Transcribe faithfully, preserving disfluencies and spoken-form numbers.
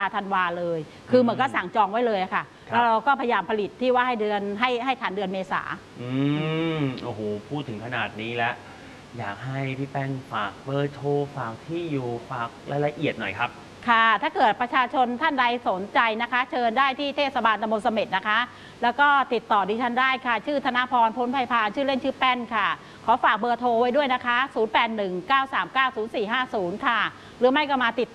ธันวาเลยคือเหมือนก็สั่งจองไว้เลยค่ะแล้วเราก็พยายามผลิตที่ว่าให้เดือนให้ให้ทันเดือนเมษาอืมโอ้โหพูดถึงขนาดนี้แล้วอยากให้พี่แป้งฝากเบอร์โทรฝากที่อยู่ฝากรายละเอียดหน่อยครับค่ะถ้าเกิดประชาชนท่านใดสนใจนะคะเชิญได้ที่เทศบาลตำบลเสม็ดนะคะแล้วก็ติดต่อดิฉันได้ค่ะชื่อธนพรพ้นไพพาชื่อเล่นชื่อแป้นค่ะขอฝากเบอร์โทรไว้ด้วยนะคะศูนย์ แปด หนึ่ง เก้า สาม เก้า ศูนย์ สี่ ห้า ศูนย์ค่ะหรือไม่ก็มาติด